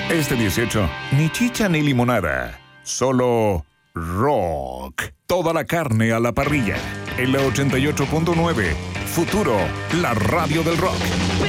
Este 18, ni chicha ni limonada, solo rock. Toda la carne a la parrilla. En la 88.9, Futuro, la radio del rock.